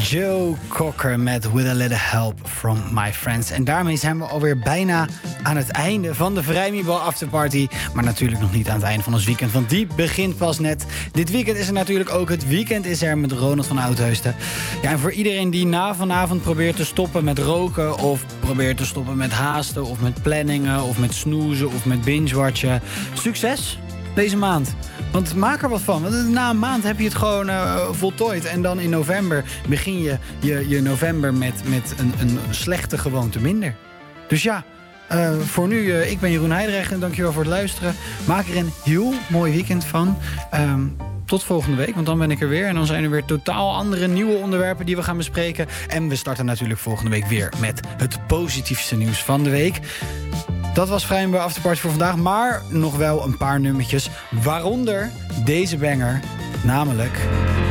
Joe Cocker met With a Little Help from My Friends. En daarmee zijn we alweer bijna aan het einde van de Vrijmibo Afterparty. Maar natuurlijk nog niet aan het einde van ons weekend, want die begint pas net. Dit weekend is er natuurlijk ook het Weekend is er met Ronald van Oudheusden. Ja, en voor iedereen die na vanavond probeert te stoppen met roken, of probeert te stoppen met haasten, of met planningen, of met snoezen, of met binge-watchen. Succes deze maand. Want maak er wat van. Want na een maand heb je het gewoon voltooid. En dan in november begin je november met een slechte gewoonte minder. Dus ja, voor nu, ik ben Jeroen Heidrecht en dankjewel voor het luisteren. Maak er een heel mooi weekend van. Tot volgende week, want dan ben ik er weer. En dan zijn er weer totaal andere nieuwe onderwerpen die we gaan bespreken. En we starten natuurlijk volgende week weer met het positiefste nieuws van de week. Dat was Vrijmibo Afterparty voor vandaag, maar nog wel een paar nummertjes. Waaronder deze banger, namelijk